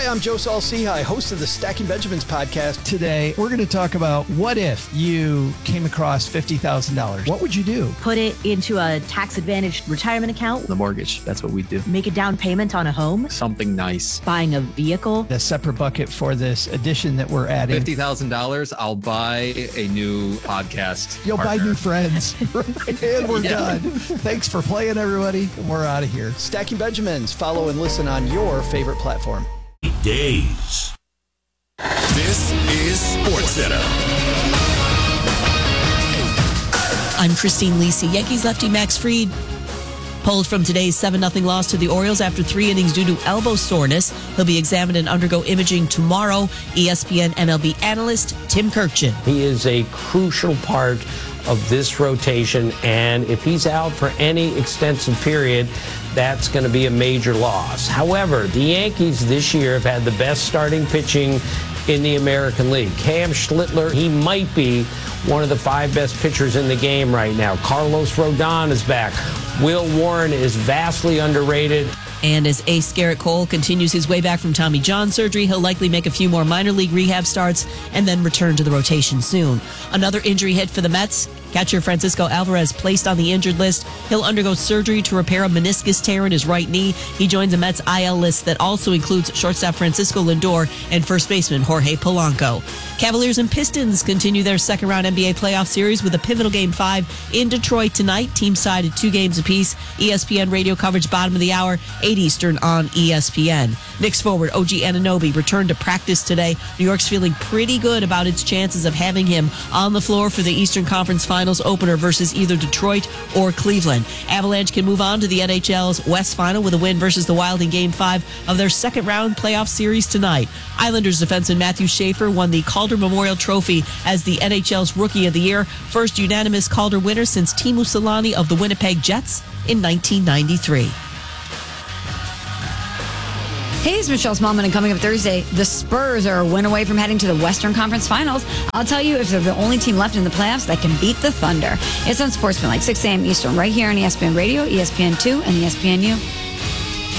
Hi, I'm Joe Saul-Sehy, host of the Stacking Benjamins podcast. Today, we're going to talk about what if you came across $50,000? What would you do? Put it into a tax-advantaged retirement account. The mortgage, that's what we do. Make a down payment on a home. Something nice. Buying a vehicle. A separate bucket for this addition that we're adding. $50,000, I'll buy a new podcast. You'll partner. buy new friends. And we're done. Thanks for playing, everybody. We're out of here. Stacking Benjamins. Follow and listen on your favorite platform. Days. This is SportsCenter. I'm Christine Lisi. Yankees lefty Max Fried pulled from today's 7-0 loss to the Orioles after 3 innings due to elbow soreness. He'll be examined and undergo imaging tomorrow. ESPN MLB analyst Tim Kurkjian. He is a crucial part of this rotation, and if he's out for any extensive period, that's going to be a major loss. However, the Yankees this year have had the best starting pitching in the American League. Cam Schlittler, he might be one of the 5 best pitchers in the game right now. Carlos Rodon is back. Will Warren is vastly underrated. And as ace Garrett Cole continues his way back from Tommy John surgery, he'll likely make a few more minor league rehab starts and then return to the rotation soon. Another injury hit for the Mets. Catcher Francisco Alvarez placed on the injured list. He'll undergo surgery to repair a meniscus tear in his right knee. He joins a Mets IL list that also includes shortstop Francisco Lindor and first baseman Jorge Polanco. Cavaliers and Pistons continue their second-round NBA playoff series with a pivotal Game 5 in Detroit tonight. Teams side at 2 games apiece. ESPN radio coverage bottom of the hour, 8 Eastern on ESPN. Knicks forward OG Anunoby returned to practice today. New York's feeling pretty good about its chances of having him on the floor for the Eastern Conference Finals opener versus either Detroit or Cleveland. Avalanche can move on to the NHL's West Final with a win versus the Wild in Game 5 of their second-round playoff series tonight. Islanders defenseman Matthew Schaefer won the Calder Memorial Trophy as the NHL's Rookie of the Year, first unanimous Calder winner since Teemu Selanne of the Winnipeg Jets in 1993. Hey, it's Michelle Smallman, and coming up Thursday, the Spurs are a win away from heading to the Western Conference Finals. I'll tell you if they're the only team left in the playoffs that can beat the Thunder. It's on Sportsman, like 6 a.m. Eastern, right here on ESPN Radio, ESPN2, and ESPNU.